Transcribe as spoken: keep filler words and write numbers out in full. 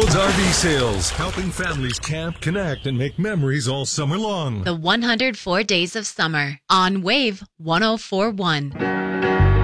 Crossroads R V Sales, helping families camp, connect, and make memories all summer long. The one hundred four Days of Summer on Wave one oh four point one.